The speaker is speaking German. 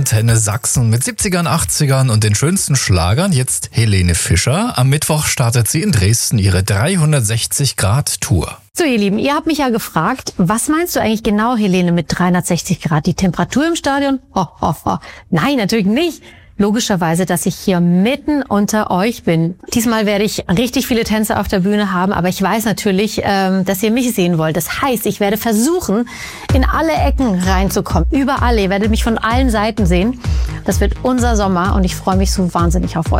Antenne Sachsen mit 70ern, 80ern und den schönsten Schlagern. Jetzt Helene Fischer. Am Mittwoch startet sie in Dresden ihre 360-Grad-Tour. So, ihr Lieben, ihr habt mich ja gefragt, was meinst du eigentlich genau, Helene, mit 360 Grad? Die Temperatur im Stadion? Nein, natürlich nicht. Logischerweise, dass ich hier mitten unter euch bin. Diesmal werde ich richtig viele Tänzer auf der Bühne haben, aber ich weiß natürlich, dass ihr mich sehen wollt. Das heißt, ich werde versuchen, in alle Ecken reinzukommen. Überall. Ihr werdet mich von allen Seiten sehen. Das wird unser Sommer und ich freue mich so wahnsinnig auf euch.